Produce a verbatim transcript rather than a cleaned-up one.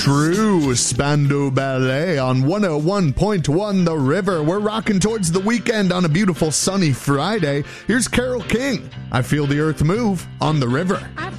true Spandau Ballet on one oh one point one The River. We're rocking towards the weekend on a beautiful sunny Friday. Here's Carole King. I feel the earth move on The River. I